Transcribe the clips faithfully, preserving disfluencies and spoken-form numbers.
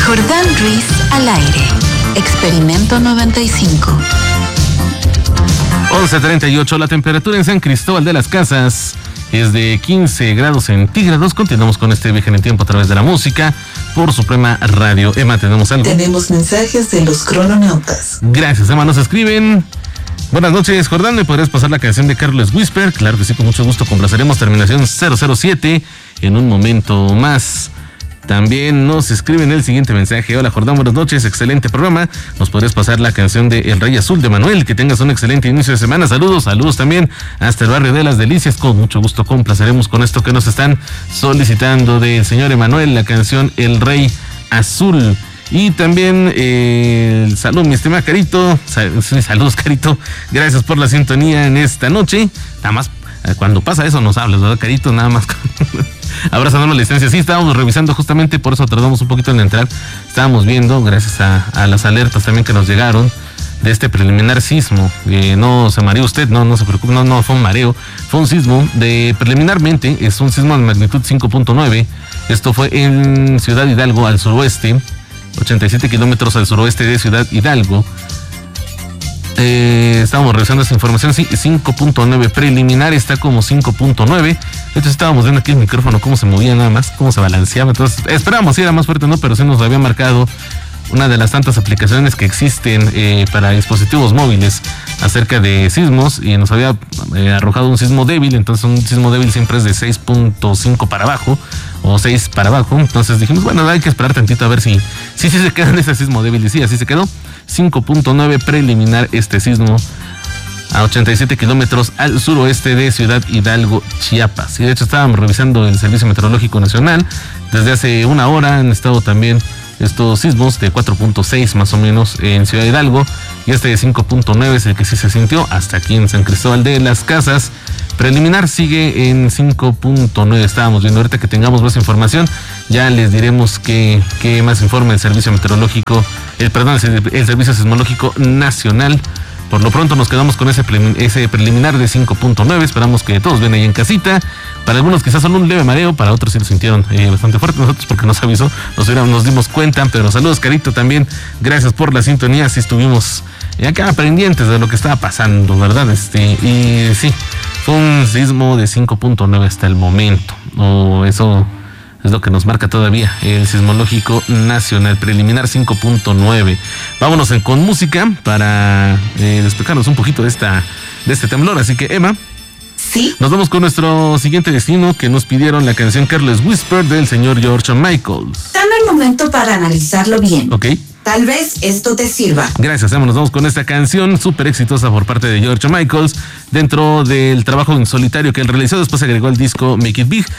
Jordán Ruiz al aire. Experimento noventa y cinco. once treinta y ocho, la temperatura en San Cristóbal de las Casas es de quince grados centígrados. Continuamos con este viaje en el tiempo a través de la música por Suprema Radio. Emma, ¿tenemos algo? Tenemos mensajes de los crononautas. Gracias, Emma. Nos escriben: buenas noches, Jordán, ¿me podrías pasar la canción de Carlos Whisper? Claro que sí, con mucho gusto, complaceremos. Terminación cero cero siete en un momento más. También nos escriben el siguiente mensaje: hola Jordán, buenas noches, excelente programa. ¿Nos podrías pasar la canción de El Rey Azul de Manuel? Que tengas un excelente inicio de semana. Saludos, saludos también hasta el barrio de Las Delicias. Con mucho gusto complaceremos con esto que nos están solicitando del señor Emanuel, la canción El Rey Azul. Y también eh, salud, mi estimada Carito. Sal, saludos, Carito. Gracias por la sintonía en esta noche. Nada más cuando pasa eso nos hablas, ¿verdad, Carito? Nada más. Abrazando la distancia. Sí, estábamos revisando justamente, por eso tardamos un poquito en entrar. Estábamos viendo, gracias a, a las alertas también que nos llegaron de este preliminar sismo. Eh, no se mareó usted, no, no se preocupe, no, no fue un mareo, fue un sismo de, preliminarmente, es un sismo de magnitud cinco punto nueve. Esto fue en Ciudad Hidalgo, al suroeste, ochenta y siete kilómetros al suroeste de Ciudad Hidalgo. Eh, estábamos revisando esa información, sí, cinco punto nueve preliminar, está como cinco punto nueve. Entonces estábamos viendo aquí el micrófono cómo se movía nada más, cómo se balanceaba. Entonces esperábamos si era más fuerte, no, pero sí nos había marcado una de las tantas aplicaciones que existen eh, para dispositivos móviles acerca de sismos, y nos había eh, arrojado un sismo débil. Entonces un sismo débil siempre es de seis punto cinco para abajo o seis para abajo. Entonces dijimos, bueno, hay que esperar tantito a ver si si, si se queda en ese sismo débil, y sí, así se quedó. cinco punto nueve preliminar este sismo a ochenta y siete kilómetros al suroeste de Ciudad Hidalgo, Chiapas. Y de hecho estábamos revisando el Servicio Meteorológico Nacional. Desde hace una hora han estado también estos sismos de cuatro punto seis más o menos en Ciudad Hidalgo, y este de cinco punto nueve es el que sí se sintió hasta aquí en San Cristóbal de las Casas. Preliminar sigue en cinco punto nueve. Estábamos viendo, ahorita que tengamos más información ya les diremos qué, qué más informa el Servicio Meteorológico, el, perdón, el Servicio Sismológico Nacional. Por lo pronto nos quedamos con ese, ese preliminar de cinco punto nueve. Esperamos que todos ven ahí en casita. Para algunos quizás son un leve mareo, para otros sí lo sintieron eh, bastante fuerte. Nosotros porque nos avisó, nos, nos dimos cuenta. Pero saludos, Carito, también. Gracias por la sintonía. Sí estuvimos eh, acá pendientes de lo que estaba pasando, ¿verdad? Este, y sí, fue un sismo de cinco punto nueve hasta el momento. O oh, eso es lo que nos marca todavía el Sismológico Nacional, preliminar cinco punto nueve. Vámonos en, con música para eh, despejarnos un poquito de esta de este temblor. Así que, Emma, sí, nos vamos con nuestro siguiente destino, que nos pidieron la canción Careless Whisper del señor George Michael. Dame un momento para analizarlo bien. Ok. Tal vez esto te sirva. Gracias, Emma. Nos vamos con esta canción súper exitosa por parte de George Michael, dentro del trabajo en solitario que él realizó. Después se agregó el disco Make It Big.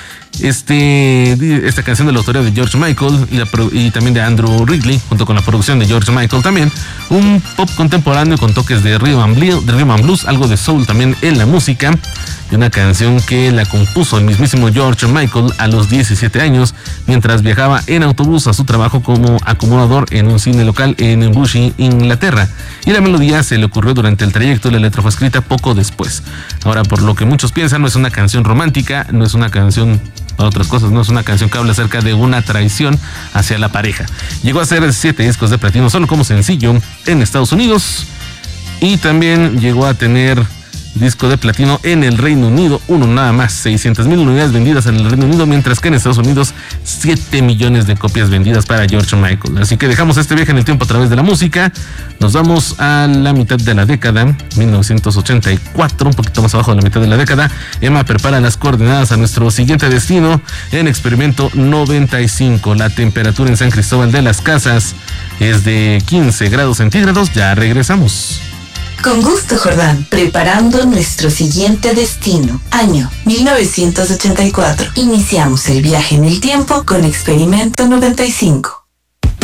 Este, esta canción de la autoría de George Michael y, la, y también de Andrew Ridley, junto con la producción de George Michael también. Un pop contemporáneo con toques de rhythm and blues, de rhythm and blues, algo de soul también en la música. Y una canción que la compuso el mismísimo George Michael a los diecisiete años, mientras viajaba en autobús a su trabajo como acomodador en un cine local en Bushey, Inglaterra. Y la melodía se le ocurrió durante el trayecto, y la letra fue escrita poco después. Ahora, por lo que muchos piensan, no es una canción romántica, no es una canción para otras cosas, no es una canción que habla acerca de una traición hacia la pareja. Llegó a ser siete discos de platino solo como sencillo en Estados Unidos, y también llegó a tener disco de platino en el Reino Unido, uno nada más, seiscientas mil unidades vendidas en el Reino Unido, mientras que en Estados Unidos siete millones de copias vendidas para George Michael. Así que dejamos este viaje en el tiempo a través de la música. Nos vamos a la mitad de la década, mil novecientos ochenta y cuatro, un poquito más abajo de la mitad de la década. Emma prepara las coordenadas a nuestro siguiente destino en Experimento noventa y cinco. La temperatura en San Cristóbal de las Casas es de quince grados centígrados. Ya regresamos. Con gusto, Jordán. Preparando nuestro siguiente destino. Año mil novecientos ochenta y cuatro. Iniciamos el viaje en el tiempo con Experimento noventa y cinco.